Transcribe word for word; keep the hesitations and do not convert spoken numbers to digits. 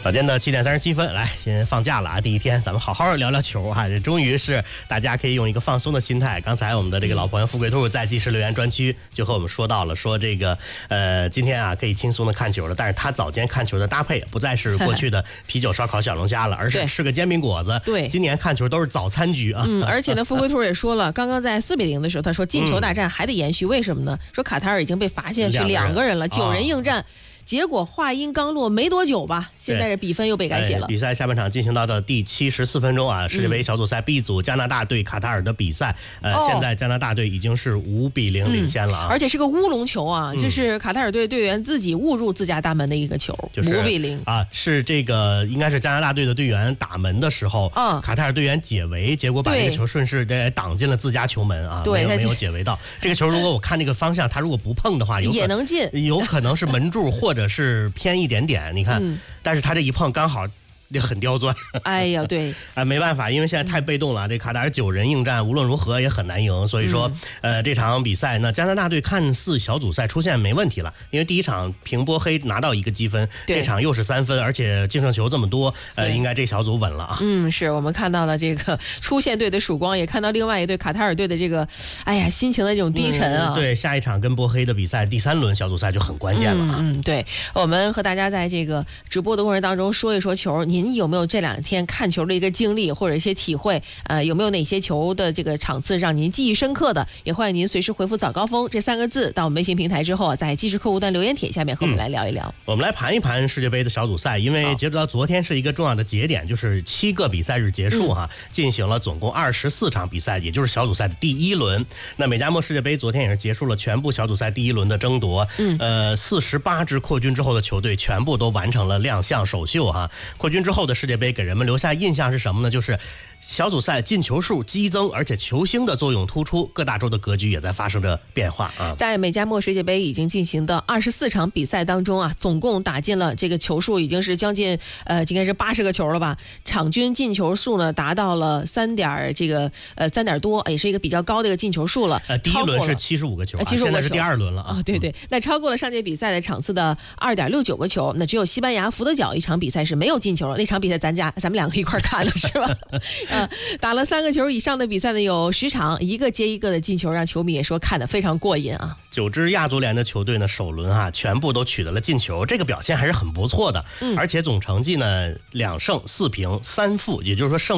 早间的七点三十七分，来，先放假了啊！第一天，咱们好好聊聊球啊！这终于是大家可以用一个放松的心态。刚才我们的这个老朋友富贵兔在即时留言专区就和我们说到了，说这个呃，今天啊可以轻松的看球了。但是他早间看球的搭配不再是过去的啤酒、烧烤、小龙虾了，而是吃个煎饼果子。 对， 今年看球都是早餐局啊。 嗯，而且呢，富贵兔也说了，刚刚在四比零的时候，他说进球大战还得延续，为什么呢？说卡塔尔已经被罚下去两个人了，九人应战。结果话音刚落没多久吧，现在这比分又被改写了。 比赛下半场进行到的第七十四分钟啊，世界杯小组赛 B 组加拿大对卡塔尔的比赛，呃，哦、现在加拿大队已经是五比零领先了啊、 嗯，而且是个乌龙球啊，嗯、就是卡塔尔队队员自己误入自家大门的一个球， 就是五比零啊，是这个应该是加拿大队的队员打门的时候，嗯，卡塔尔队员解围，结果把这个球顺势给挡进了自家球门啊， 对， 没有没有解围到这个球。如果我看这个方向，他如果不碰的话，有也能进， 有可能是门柱或者是偏一点点，你看，嗯、但是他这一碰刚好。也很刁钻， 哎呀，对， 啊，没办法，因为现在太被动了。这卡塔尔九人应战，无论如何也很难赢。所以说，嗯、呃，这场比赛呢，加拿大队看似小组赛出线没问题了，因为第一场平波黑拿到一个积分，这场又是三分，而且净胜球这么多，呃，应该这小组稳了啊。 嗯，是我们看到了这个出线队的曙光，也看到另外一队卡塔尔队的这个，哎呀，心情的这种低沉啊。 嗯、对，下一场跟波黑的比赛，第三轮小组赛就很关键了啊。 嗯，嗯对，我们和大家在这个直播的过程当中说一说球，您有没有这两天看球的一个经历或者一些体会？呃，有没有哪些球的这个场次让您记忆深刻的？也欢迎您随时回复早高峰这三个字到我们微信平台之后，在即时客户端留言帖下面和我们来聊一聊。嗯、 我们来盘一盘世界杯的小组赛，因为截止到昨天是一个重要的节点，就是七个比赛日结束哈、啊，嗯、进行了总共二十四场比赛，也就是小组赛的第一轮。那美加墨世界杯昨天也是结束了全部小组赛第一轮的争夺，嗯，呃，四十八支扩军之后的球队全部都完成了亮相首秀哈、啊。扩军之后的世界杯给人们留下印象是什么呢？就是小组赛进球数激增，而且球星的作用突出，各大洲的格局也在发生着变化啊。 在美加墨世界杯已经进行的二十四场比赛当中啊，总共打进了这个球数已经是将近呃应该是八十个球了吧，场均进球数呢达到了三点这个呃三点多，也是一个比较高的一个进球数了。 呃，第一轮是七十五个球、啊， 七十五个球， 现在是第二轮了啊。 哦，对对，那超过了上届比赛的场次的二点六九个球，那只有西班牙福德角一场比赛是没有进球了，那场比赛咱家咱们两个一块看了是吧？呃，打了三个球以上的比赛呢有十场，一个接一个的进球，让球迷也说看得非常过瘾啊。 九支亚足联的球队呢，首轮啊全部都取得了进球，这个表现还是很不错的，嗯、而且总成绩呢两胜四平三负，也就是说胜。